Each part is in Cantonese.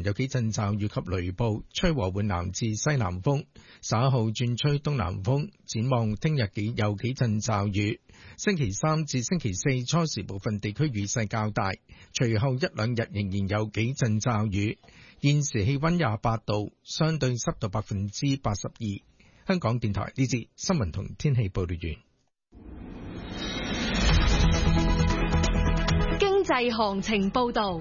有幾陣驟雨及雷暴，吹和緩南至西南風，稍後轉吹東南風。展望聽日有幾陣驟雨，星期三至星期四初時部分地區雨勢較大，隨後一兩日仍然有幾陣驟雨。現時氣溫28度，相對濕度82%。香港電台呢節新聞同天氣報道完。 經濟行情報道。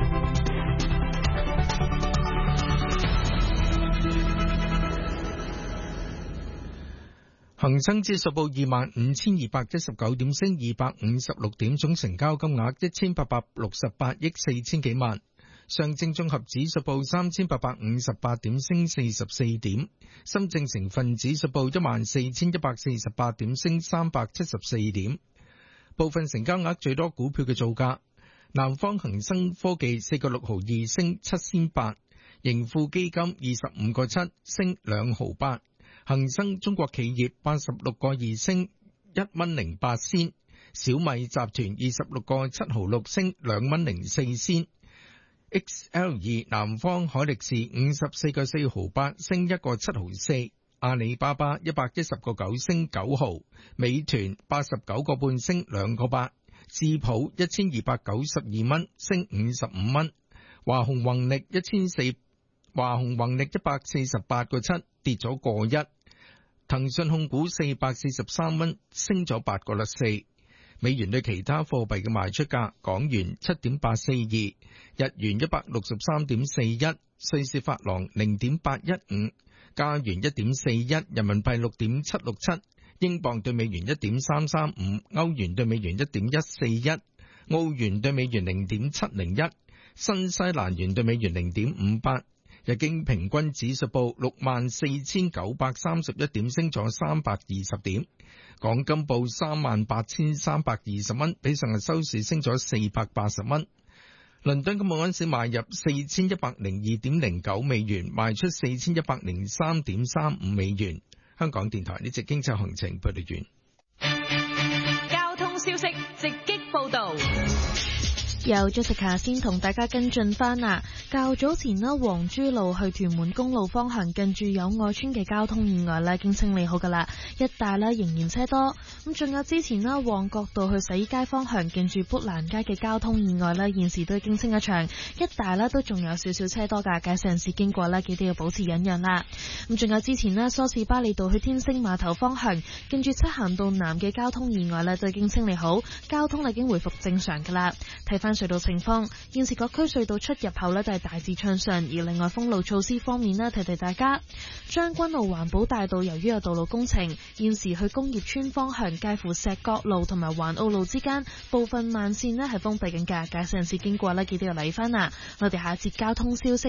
恒生指數報25,219點，升256點，總成交金額1868億4千幾萬。上證綜合指數報3858點，升44點。深證成分指數報14,148點，升374點。部分成交額最多股票嘅造價：南方恒生科技4個6毫2升7仙8，盈富基金25個7升2毫8。恒生中國企業86個2升1蚊08仙，小米集團26個7毫6升2蚊04仙，XL2 南方海力士54個4毫8升1個7毫4，阿里巴巴110個9升9毫，美團89個半升2個8，智普1292蚊升55蚊，華虹宏力148個7跌咗個1，騰訊控股443蚊升咗8個4。美元對其他貨幣嘅賣出價：港元7.842，日元163.41，瑞士法郎0.815，加元1.41，人民幣6.767，英鎊對美元1.335，歐元對美元1.141，澳元對美元0.701，新西蘭元對美元0.58。日經平均指數報64,931點，升咗320點。港金報38,320蚊，比上日收市升咗480蚊。倫敦金每盎司買入4102.09美元，賣出4103.35美元。香港電台呢節經濟行情報道完。 交通消息直擊報道。 由 Jessica 先同大家跟進翻啦。較早前呢，黃珠路去屯門公路方向近住友愛村嘅交通意外呢，已經清理好噶啦，一帶呢仍然車多。咁仲有之前呢，旺角道去洗衣街方向近住砵蘭街嘅交通意外呢，現時都已經清一場，一帶呢都仲有少少車多噶，駕駛人士經過呢，記得要保持忍讓啦。咁仲有之前呢，梳士巴利道去天星碼頭方向近住漆咸道南嘅交通意外呢，都已經清理好，交通已經回復正常噶啦。睇翻隧道情況，現時各區隧道出入口呢都係大致暢順，而另外封路措施方面呢，提提大家，將軍澳環保大道由於有道路工程，現時去工業村方向介乎石角路同埋環澳路之間部分慢線呢係封閉緊㗎，駕駛人士經過呢，記得要留意翻啦。我哋下一節交通消息